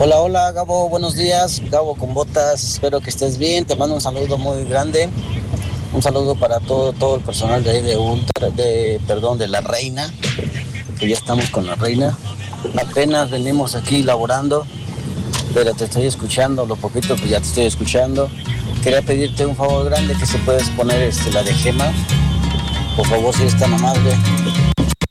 Hola, hola Gabo, buenos días. Gabo con botas, espero que estés bien. Te mando un saludo muy grande. Un saludo para todo el personal de ahí de Ultra, perdón, de La Reina, que ya estamos con La Reina. Apenas venimos aquí laborando, pero te estoy escuchando, lo poquito pues ya te estoy escuchando. Quería pedirte un favor grande, que se puedes poner la de Gema, por favor, si eres tan amable.